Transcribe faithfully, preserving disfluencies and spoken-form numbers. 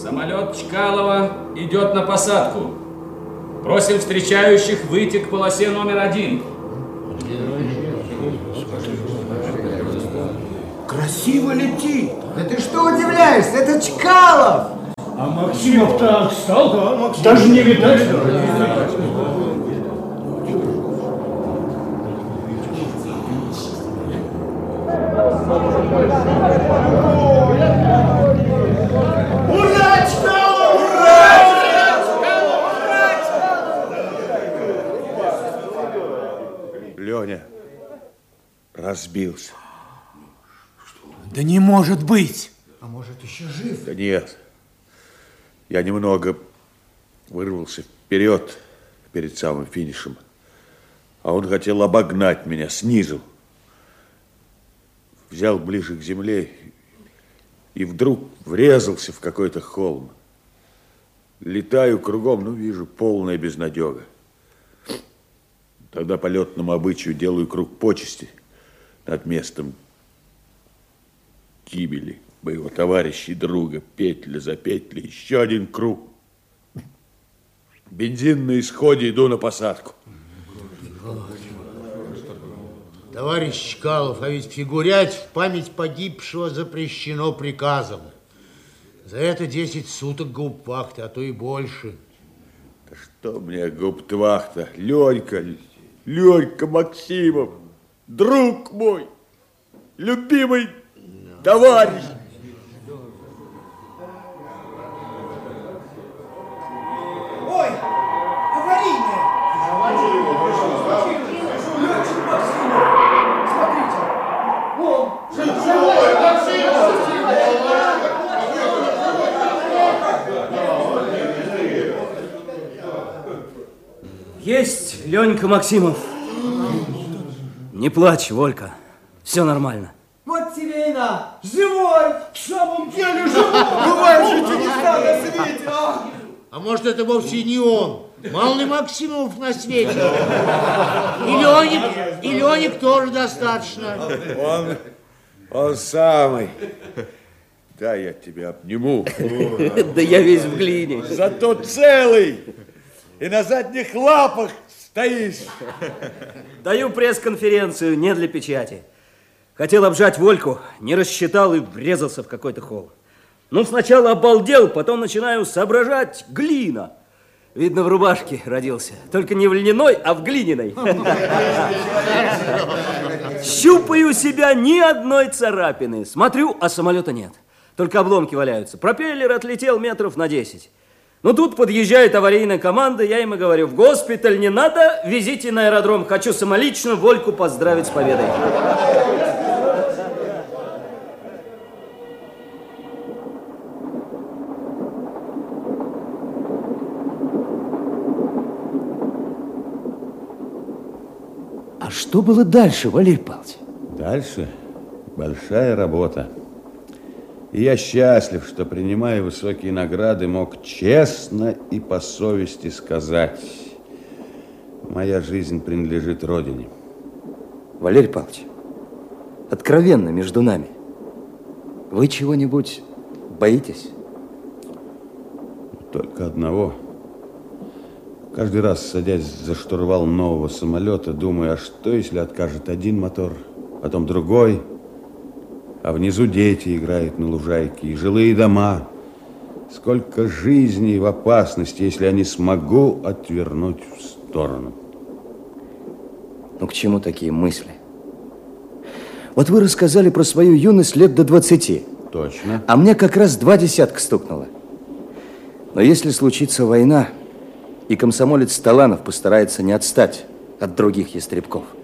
Самолет Чкалова идет на посадку. Просим встречающих выйти к полосе номер один. Красиво летит. Да ты что удивляешься? Это Чкалов. А Максимов-то отстал, да, Максимов? Даже не видать, что ли? Ура, Чкалов! Ура! Леня разбился. Да не может быть. А может, еще жив? Да нет. Я немного вырвался вперед перед самым финишем, а он хотел обогнать меня снизу. Взял ближе к земле и вдруг врезался в какой-то холм. Летаю кругом, ну, вижу, полная безнадега. Тогда по летному обычаю делаю круг почести над местом гибели моего товарища и друга, петля за петлей, еще один круг. Бензин на исходе, иду на посадку. Товарищ Чкалов, а ведь фигурять в память погибшего запрещено приказом. За это десять суток гауптвахты, а то и больше. Да что мне гауптвахта? Ленька, Ленька Максимов, друг мой, любимый товарищ. Ой, аварийная! Летчик Максимов! Смотрите! Он! Живой! Есть, Ленька Максимов. Не плачь, Волька. Все нормально. Вот тебе и на! Живой! В самом деле живой! Бывает же чудеса на свете, а! А может, это вовсе не он? Мало ли Максимов на свете. И Леник, и Леник тоже достаточно. Он, он самый. Да, я тебя обниму. Да я весь в глине. Зато целый. И на задних лапах стоишь. Даю пресс-конференцию не для печати. Хотел обжать Вольку, не рассчитал и врезался в какой-то холм. Ну, сначала обалдел, потом начинаю соображать. Глина. Видно, в рубашке родился. Только не в льняной, а в глиняной. Щупаю себя, ни одной царапины. Смотрю, а самолета нет. Только обломки валяются. Пропеллер отлетел метров на десять. Ну, тут подъезжает аварийная команда, я им и говорю: в госпиталь не надо, везите на аэродром. Хочу самолично Вольку поздравить с победой. А что было дальше, Валерий Павлович? Дальше большая работа. И я счастлив, что, принимая высокие награды, мог честно и по совести сказать: моя жизнь принадлежит Родине. Валерий Павлович, откровенно между нами, вы чего-нибудь боитесь? Только одного. Каждый раз, садясь за штурвал нового самолета, думаю, а что, если откажет один мотор, потом другой, а внизу дети играют на лужайке, и жилые дома. Сколько жизней в опасности, если я не смогу отвернуть в сторону. Ну, к чему такие мысли? Вот вы рассказали про свою юность лет до двадцати. Точно. А мне как раз два десятка стукнуло. Но если случится война, и комсомолец Таланов постарается не отстать от других ястребков,